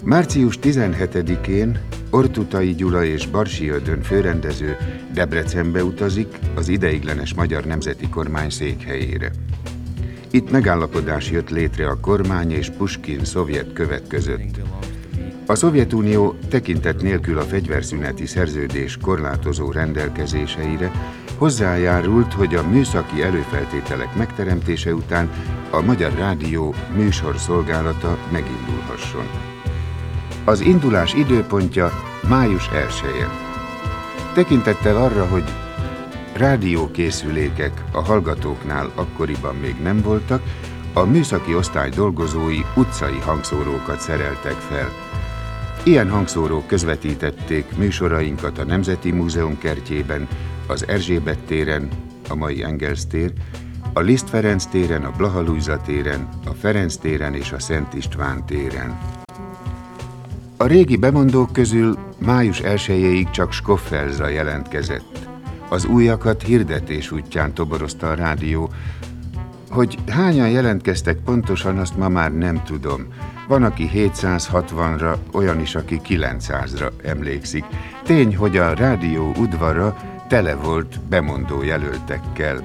Március 17-én Orthuthai Gyula és Barsi Ödön főrendező Debrecenbe utazik, az ideiglenes magyar nemzeti kormány székhelyére. Itt megállapodás jött létre a kormány és Puskin szovjet követ között. A Szovjetunió tekintet nélkül a fegyverszüneti szerződés korlátozó rendelkezéseire hozzájárult, hogy a műszaki előfeltételek megteremtése után a Magyar Rádió műsorszolgálata megindulhasson. Az indulás időpontja május 1-e. Tekintettel arra, hogy rádiókészülékek a hallgatóknál akkoriban még nem voltak, a műszaki osztály dolgozói utcai hangszórókat szereltek fel. Ilyen hangszórók közvetítették műsorainkat a Nemzeti Múzeum kertjében, az Erzsébet téren, a mai Engels tér, a Liszt Ferenc téren, a Blaha Lujza téren, a Ferenc téren és a Szent István téren. A régi bemondók közül május 1-ig csak Skoffelza jelentkezett. Az újakat hirdetés útján toborozta a rádió. Hogy hányan jelentkeztek pontosan, azt ma már nem tudom. Van, aki 760-ra, olyan is, aki 900-ra emlékszik. Tény, hogy a rádió udvara tele volt bemondó jelöltekkel.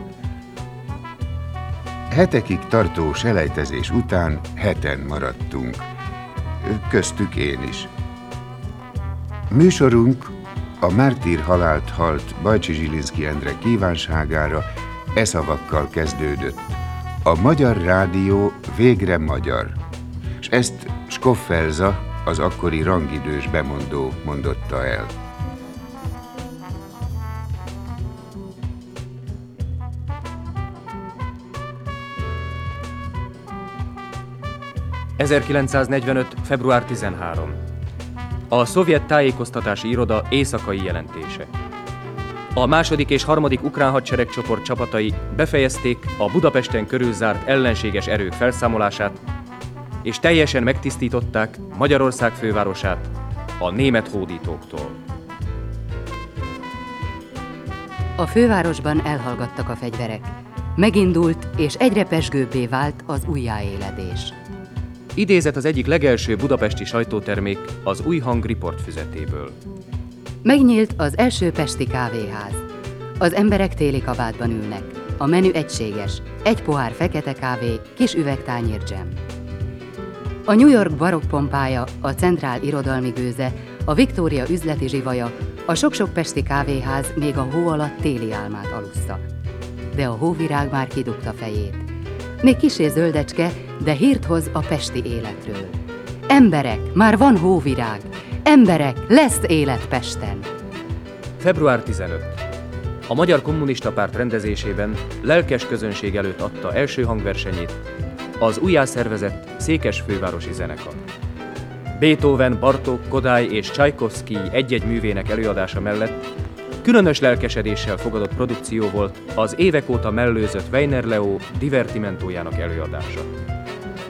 Hetekig tartó selejtezés után 7-en maradtunk. Köztük én is. Műsorunk a mártír halált halt Bajcsi Zsilinszky Endre kívánságára e szavakkal kezdődött: a Magyar Rádió végre magyar. És ezt Skoffelza, az akkori rangidős bemondó mondotta el. ...1945. február 13. A szovjet tájékoztatási iroda éjszakai jelentése. A második és harmadik ukrán hadseregcsoport csapatai befejezték a Budapesten körülzárt ellenséges erők felszámolását, és teljesen megtisztították Magyarország fővárosát a német hódítóktól. A fővárosban elhallgattak a fegyverek. Megindult és egyre pezsgőbbé vált az újjáéledés. Idézet az egyik legelső budapesti sajtótermék az Új Hang riportfüzetéből. Megnyílt az első pesti kávéház. Az emberek téli kabátban ülnek. A menü egységes. Egy pohár fekete kávé, kis üvegtányér dzsem. A New York barokk pompája, a Centrál irodalmi gőze, a Victoria üzleti zsivaja, a sok-sok pesti kávéház még a hó alatt téli álmát alussza. De a hóvirág már kidugta fejét. Még kissé zöldecske, de hírt hoz a pesti életről. Emberek, már van hóvirág! Emberek, lesz élet Pesten! Február 15. A Magyar Kommunista Párt rendezésében lelkes közönség előtt adta első hangversenyét az újjászervezett székesfővárosi zenekar. Beethoven, Bartók, Kodály és Csajkovszkij egy-egy művének előadása mellett különös lelkesedéssel fogadott produkció volt az évek óta mellőzött Weiner Leo divertimentójának előadása.